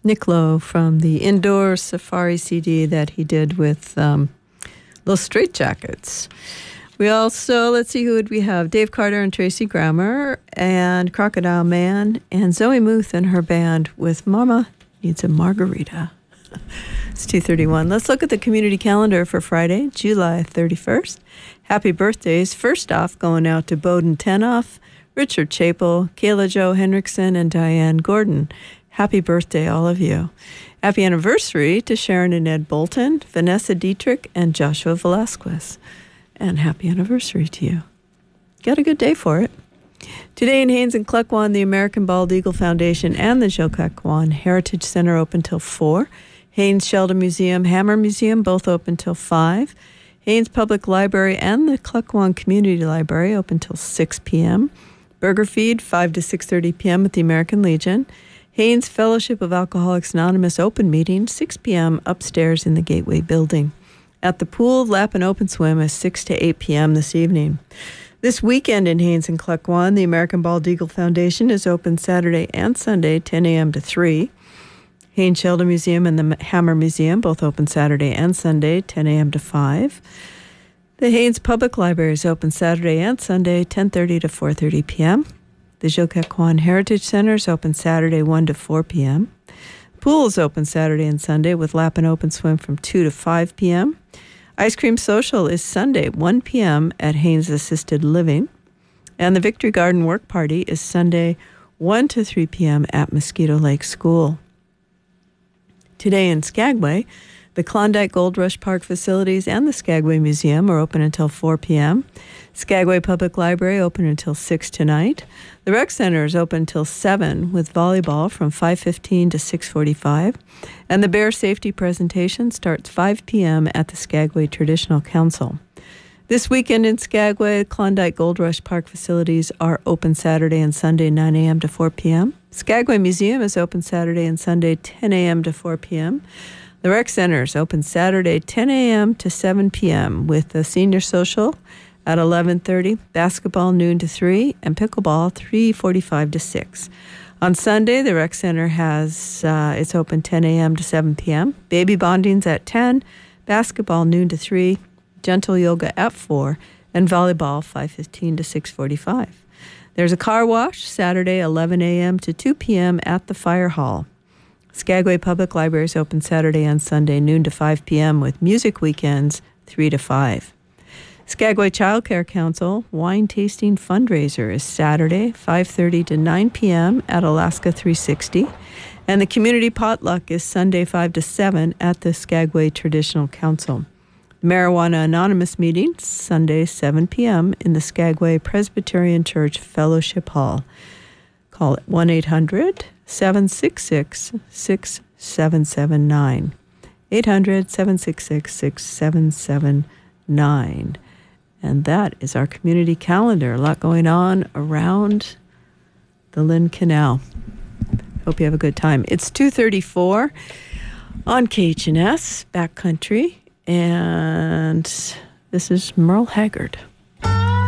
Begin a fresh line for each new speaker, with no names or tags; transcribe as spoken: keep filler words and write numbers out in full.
Nick Lowe from the Indoor Safari C D that he did with um, Little Straight Jackets. We also, let's see, who would we have? Dave Carter and Tracy Grammer and Crocodile Man and Zoe Muth and her band with Mama Needs a Margarita. It's two thirty-one. Let's look at the community calendar for Friday, July thirty-first. Happy birthdays. First off, going out to Bowden Tenoff, Richard Chapel, Kayla Jo Henriksen, and Diane Gordon. Happy birthday, all of you. Happy anniversary to Sharon and Ed Bolton, Vanessa Dietrich, and Joshua Velasquez. And happy anniversary to you. Got a good day for it. Today in Haines and Klukwan, the American Bald Eagle Foundation and the Jokakwan Heritage Center open till four. Haines Sheldon Museum, Hammer Museum, both open till five. Haines Public Library and the Klukwan Community Library open till six p.m. Burger Feed, five to six thirty p.m. at the American Legion. Haines Fellowship of Alcoholics Anonymous open meeting, six p.m. upstairs in the Gateway Building. At the pool, lap and open swim is six to eight p.m. this evening. This weekend in Haines and Klukwan, the American Bald Eagle Foundation is open Saturday and Sunday, ten a.m. to three. Haines Sheldon Museum and the Hammer Museum, both open Saturday and Sunday, ten a.m. to five. The Haines Public Library is open Saturday and Sunday, ten thirty to four thirty p.m. The Jokakwan Heritage Center is open Saturday, one to four p.m. Pool is open Saturday and Sunday with lap and open swim from two to five p.m. Ice Cream Social is Sunday, one p.m. at Haines Assisted Living. And the Victory Garden Work Party is Sunday, one to three p.m. at Mosquito Lake School. Today in Skagway, the Klondike Gold Rush Park facilities and the Skagway Museum are open until four p.m. Skagway Public Library open until six tonight. The Rec Center is open until seven with volleyball from five fifteen to six forty-five. And the Bear Safety presentation starts five p.m. at the Skagway Traditional Council. This weekend in Skagway, Klondike Gold Rush Park facilities are open Saturday and Sunday, nine a.m. to four p.m. Skagway Museum is open Saturday and Sunday, ten a.m. to four p.m. The Rec Center is open Saturday, ten a.m. to seven p.m. with the Senior Social at eleven thirty, basketball noon to three, and pickleball three forty-five to six. On Sunday, the Rec Center has, uh, it's open ten a.m. to seven p.m. Baby bonding's at ten, basketball noon to three, gentle yoga at four, and volleyball five fifteen to six forty-five. There's a car wash Saturday, eleven a.m. to two p.m. at the Fire Hall. Skagway Public Library is open Saturday and Sunday, noon to five p.m. with music weekends, three to five. Skagway Child Care Council wine tasting fundraiser is Saturday, five thirty to nine p.m. at Alaska three sixty. And the community potluck is Sunday, five to seven at the Skagway Traditional Council. Marijuana Anonymous meeting, Sunday, seven p.m. in the Skagway Presbyterian Church Fellowship Hall. Call it one eight hundred, seven six six, six seven seven nine. eight hundred, seven six six, six seven seven nine. And that is our community calendar. A lot going on around the Lynn Canal. Hope you have a good time. It's two thirty-four on K H N S, Backcountry. And this is Merle Haggard.